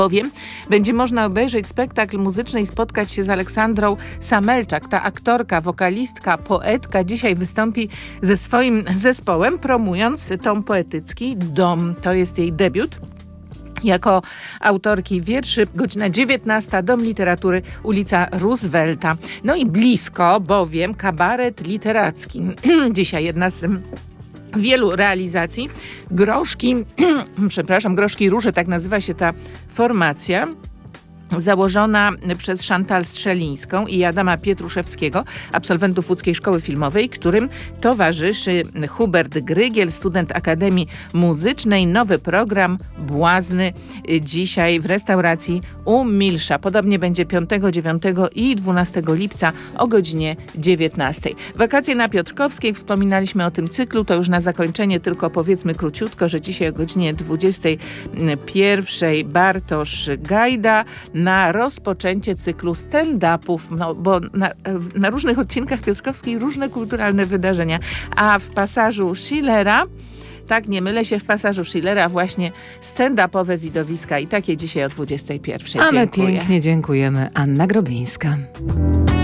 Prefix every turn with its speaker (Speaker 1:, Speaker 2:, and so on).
Speaker 1: Bowiem będzie można obejrzeć spektakl muzyczny i spotkać się z Aleksandrą Samelczak. Ta aktorka, wokalistka, poetka dzisiaj wystąpi ze swoim zespołem, promując Tom Poetycki Dom. To jest jej debiut jako autorki wierszy. Godzina 19, Dom Literatury, ulica Roosevelta. No i blisko, bowiem kabaret literacki. Dzisiaj jedna z wielu realizacji. Groszki Róże, tak nazywa się ta formacja, założona przez Chantal Strzelińską i Adama Pietruszewskiego, absolwentów Łódzkiej Szkoły Filmowej, którym towarzyszy Hubert Grygiel, student Akademii Muzycznej. Nowy program Błazny dzisiaj w restauracji u Milsza. Podobnie będzie 5, 9 i 12 lipca o godzinie 19. Wakacje na Piotrkowskiej. Wspominaliśmy o tym cyklu. To już na zakończenie tylko powiedzmy króciutko, że dzisiaj o godzinie 21 Bartosz Gajda na rozpoczęcie cyklu stand-upów, no bo na różnych odcinkach Piotrkowskiej różne kulturalne wydarzenia, a w pasażu Schillera, tak nie mylę się, w pasażu Schillera właśnie stand-upowe widowiska i takie dzisiaj o 21.
Speaker 2: Ale
Speaker 1: Dziękuję.
Speaker 2: pięknie dziękujemy. Anna Groblińska.